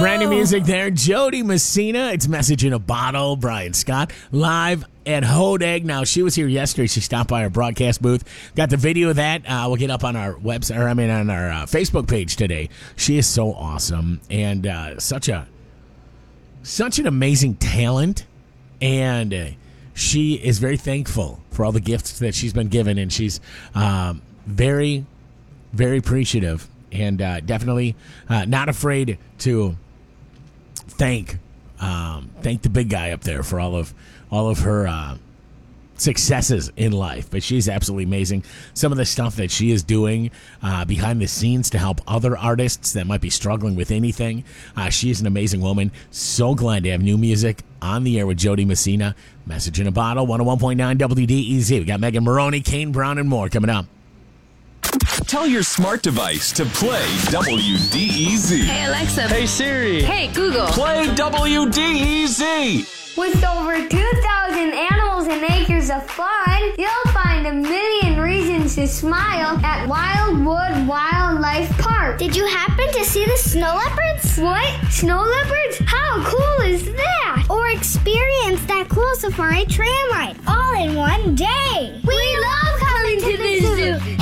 Brand new music there. Jody Messina. It's Message in a Bottle. Brian Scott live at Hodag. Now, she was here yesterday. She stopped by our broadcast booth. Got the video of that. We'll get up on our website, on our Facebook page today. She is so awesome and such an amazing talent. And she is very thankful for all the gifts that she's been given, and she's very, very appreciative. And definitely not afraid to thank the big guy up there for all of her successes in life. But she's absolutely amazing. Some of the stuff that she is doing behind the scenes to help other artists that might be struggling with anything. She is an amazing woman. So glad to have new music on the air with Jody Messina. Message in a Bottle, 101.9 WDEZ. We got Megan Maroney, Kane Brown, and more coming up. Tell your smart device to play WDEZ. Hey, Alexa. Hey, Siri. Hey, Google. Play WDEZ. With over 2,000 animals and acres of fun, you'll find a million reasons to smile at Wildwood Wildlife Park. Did you happen to see the snow leopards? What? Snow leopards? How cool is that? Or experience that cool safari tram ride all in one day. We love coming to the zoo.